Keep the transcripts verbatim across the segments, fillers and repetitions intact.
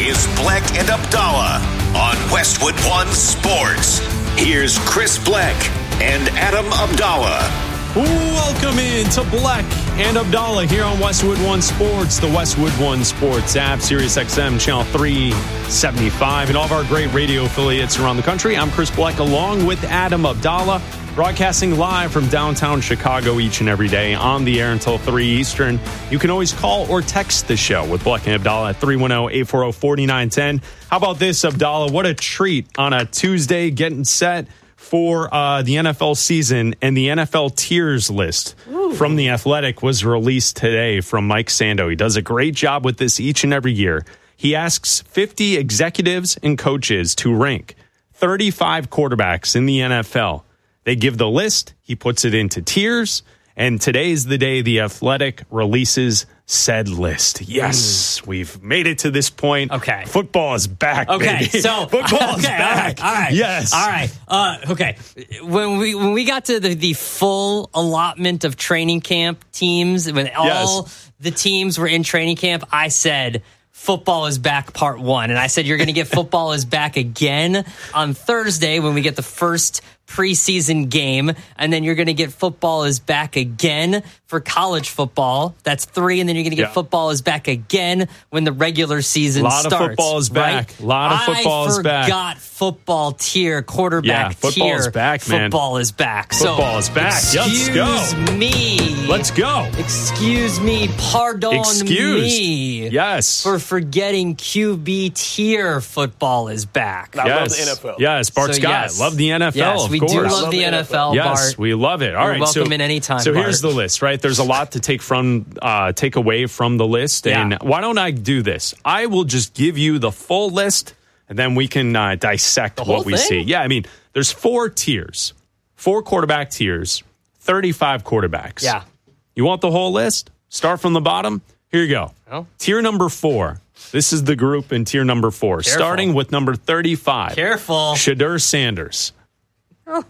is Bleck and Abdallah on Westwood One Sports. Here's Chris Bleck and Adam Abdallah. Welcome in to Bleck and Abdallah here on Westwood One Sports, the Westwood One Sports app, Sirius X M, channel three seventy-five, and all of our great radio affiliates around the country. I'm Chris Bleck along with Adam Abdallah, broadcasting live from downtown Chicago each and every day on the air until three Eastern. You can always call or text the show with Bleck and Abdallah at three one zero, eight four zero, four nine one zero. How about this, Abdallah? What a treat on a Tuesday, getting set for uh, the N F L season, and the N F L tiers list Ooh. From The Athletic was released today from Mike Sando. He does a great job with this each and every year. He asks fifty executives and coaches to rank thirty-five quarterbacks in the N F L. They give the list, he puts it into tiers, and today's the day The Athletic releases said list. Yes, mm. we've made it to this point. Okay. Football is back, Okay, baby. so football okay, is back. All right, all right. Yes. All right. Uh, okay. When we when we got to the, the full allotment of training camp teams, when all yes. the teams were in training camp, I said football is back part one. And I said you're going to get football is back again on Thursday when we get the first preseason game, and then you're going to get football is back again for college football. That's three, and then you're going to get yeah. football is back again when the regular season starts. A lot starts, of football is back. Right? A lot of football I is back. I forgot football tier, quarterback yeah, football tier. Is back, man. Football is back. Football so, is back. Excuse Let's go. me. Let's go. Excuse me. Pardon Excused. me. Yes. For forgetting Q B tier. Football is back. I yes. love the N F L. Yes, Bart so, Scott. Yes. Love the N F L, yes, of we course. do love, love the, the N F L, N F L. Bart. Yes, we love it. All You're right, welcome so, in any time, So Bart. here's the list, right? There's a lot to take from, uh, take away from the list. And Yeah. why don't I do this? I will just give you the full list, and then we can uh, dissect The whole what we thing? see. Yeah, I mean, there's four tiers, four quarterback tiers, thirty-five quarterbacks. Yeah. You want the whole list? Start from the bottom. Here you go. Oh. Tier number four. This is the group in tier number four. Careful. Starting with number thirty-five. Careful. Shadur Sanders. Oh.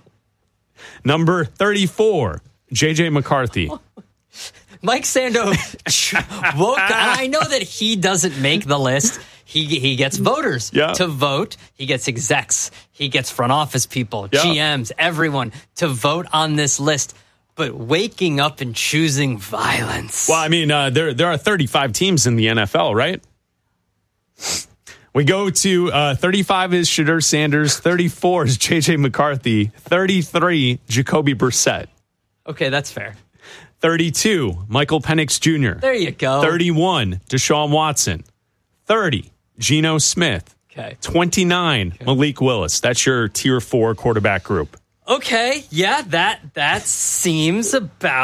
Number thirty-four, J J McCarthy. Mike Sando woke up, and I know that he doesn't make the list. He he gets voters Yeah. to vote. He gets execs. He gets front office people, Yeah. G Ms, everyone to vote on this list. But waking up and choosing violence. Well, I mean, uh, there there are thirty-five teams in the N F L, right? We go to uh, thirty-five is Shadur Sanders, thirty-four is J J McCarthy, thirty-three Jacoby Brissett, Okay, that's fair. thirty-two Michael Penix Junior There you go. thirty-one Deshaun Watson, thirty Geno Smith, Okay. twenty-nine Malik Willis. That's your tier four quarterback group. Okay, yeah, that that seems about